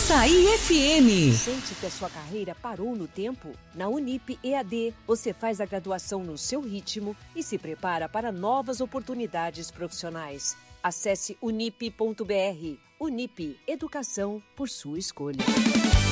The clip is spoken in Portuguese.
Açaí FM. Sente que a sua carreira parou no tempo? Na Unip EAD, você faz a graduação no seu ritmo e se prepara para novas oportunidades profissionais. Acesse unip.br. Unip, educação por sua escolha.